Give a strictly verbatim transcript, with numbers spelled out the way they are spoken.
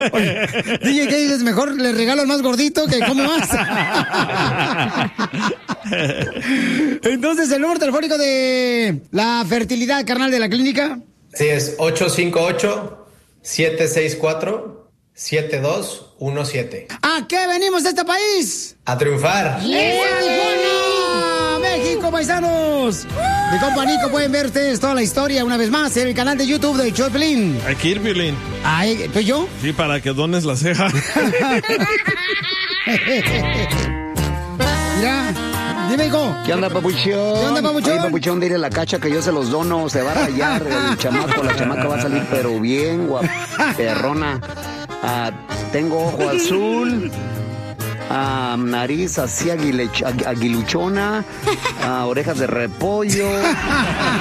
Oye, D J, ¿qué dices? Mejor le regalo al más gordito que come más. Entonces, el número telefónico de la fertilidad, carnal, de la clínica. Sí, es ocho cinco ocho, siete seis cuatro, siete dos uno siete. ¿A qué venimos de este país? A triunfar. ¡Tijuana! ¡México, paisanos! Mi compa Nico, pueden ver ustedes toda la historia una vez más en el canal de YouTube de Choplin. Hay que ir, Violín. Ay, ¿tú y yo? Sí, para que dones la ceja. Mira, dime, hijo. ¿Qué onda, papuchón? ¿Qué onda, papuchón? Oye, papuchón, dile a la cacha que yo se los dono, se va a rayar el chamaco, la chamaca va a salir pero bien guapa, perrona. Ah, tengo ojo azul, ah, nariz así aguile- aguiluchona, ah, orejas de repollo.